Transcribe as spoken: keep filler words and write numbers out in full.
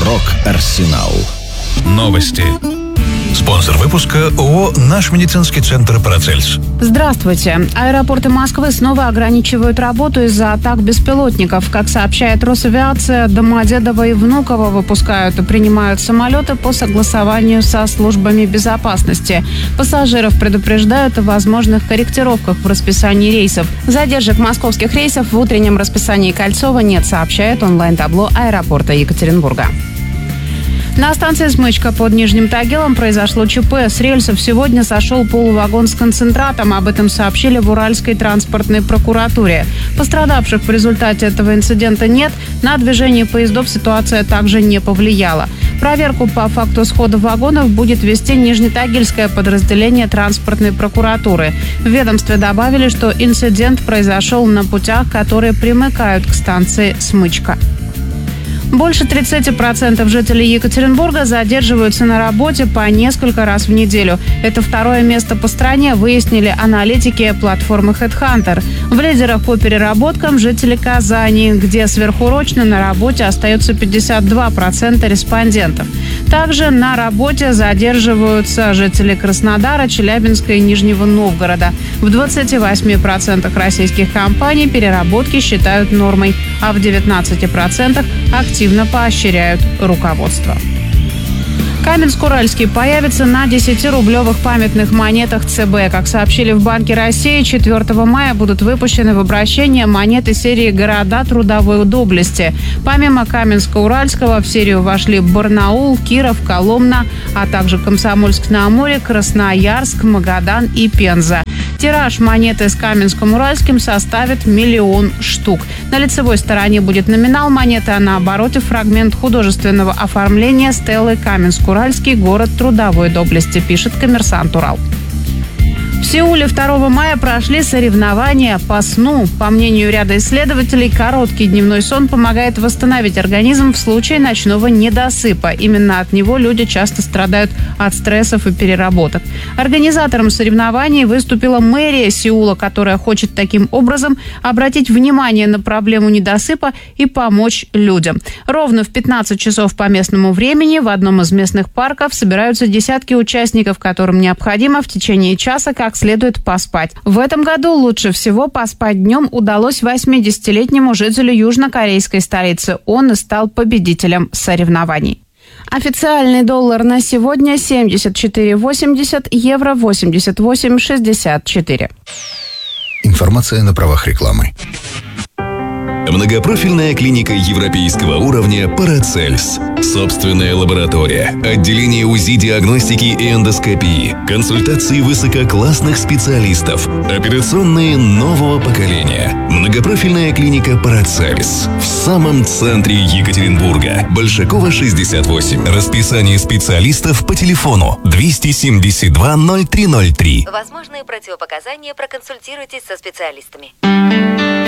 Рок-Арсенал. Новости. Спонсор выпуска ООО «Наш медицинский центр Парацельс». Здравствуйте. Аэропорты Москвы снова ограничивают работу из-за атак беспилотников. Как сообщает Росавиация, Домодедово и Внуково выпускают и принимают самолеты по согласованию со службами безопасности. Пассажиров предупреждают о возможных корректировках в расписании рейсов. Задержек московских рейсов в утреннем расписании Кольцова нет, сообщает онлайн-табло аэропорта Екатеринбурга. На станции Смычка под Нижним Тагилом произошло ЧП. С рельсов сегодня сошел полувагон с концентратом. Об этом сообщили в Уральской транспортной прокуратуре. Пострадавших в результате этого инцидента нет. На движение поездов ситуация также не повлияла. Проверку по факту схода вагонов будет вести Нижнетагильское подразделение транспортной прокуратуры. В ведомстве добавили, что инцидент произошел на путях, которые примыкают к станции Смычка. Больше тридцать процентов жителей Екатеринбурга задерживаются на работе по несколько раз в неделю. Это второе место по стране, выяснили аналитики платформы HeadHunter. В лидерах по переработкам жители Казани, где сверхурочно на работе остается пятьдесят два процента респондентов. Также на работе задерживаются жители Краснодара, Челябинска и Нижнего Новгорода. В двадцати восьми процентах российских компаний переработки считают нормой, а в девятнадцати процентах активно поощряют руководство. Каменск-Уральский появится на десятирублевых памятных монетах ЦБ. Как сообщили в Банке России, четвёртого мая будут выпущены в обращение монеты серии «Города трудовой доблести». Помимо Каменска-Уральского в серию вошли Барнаул, Киров, Коломна, а также Комсомольск-на-Амуре, Красноярск, Магадан и Пенза. Тираж монеты с Каменском-Уральским составит миллион штук. На лицевой стороне будет номинал монеты, а на обороте фрагмент художественного оформления стелы «Каменск-Уральский. Город трудовой доблести», пишет «Коммерсант Урал». В Сеуле второго мая прошли соревнования по сну. По мнению ряда исследователей, короткий дневной сон помогает восстановить организм в случае ночного недосыпа. Именно от него люди часто страдают от стрессов и переработок. Организатором соревнований выступила мэрия Сеула, которая хочет таким образом обратить внимание на проблему недосыпа и помочь людям. Ровно в пятнадцать часов по местному времени в одном из местных парков собираются десятки участников, которым необходимо в течение часа как следует поспать. В этом году лучше всего поспать днем удалось восьмидесятилетнему жителю южнокорейской столицы. Он и стал победителем соревнований. Официальный доллар на сегодня семьдесят четыре восемьдесят, евро восемьдесят восемь шестьдесят четыре. Информация на правах рекламы. Многопрофильная клиника европейского уровня «Парацельс». Собственная лаборатория, отделение УЗИ, диагностики и эндоскопии, консультации высококлассных специалистов, операционные нового поколения. Многопрофильная клиника «Парацельс» в самом центре Екатеринбурга. Большакова, шестьдесят восемь. Расписание специалистов по телефону двести семьдесят два ноль три ноль три. Возможные противопоказания, проконсультируйтесь со специалистами.